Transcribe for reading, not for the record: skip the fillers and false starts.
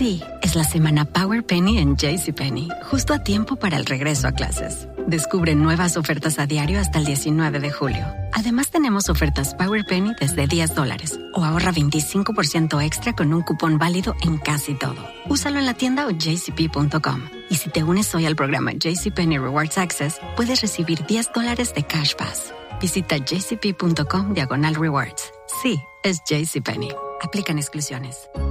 Sí, es la semana Power Penny en JCPenney, justo a tiempo para el regreso a clases. Descubre nuevas ofertas a diario hasta el 19 de julio. Además, tenemos ofertas Power Penny desde $10 o ahorra 25% extra con un cupón válido en casi todo. Úsalo en la tienda o jcp.com. Y si te unes hoy al programa JCPenney Rewards Access, puedes recibir $10 de Cash Pass. Visita jcp.com/rewards. Sí, es JCPenney. Aplican exclusiones.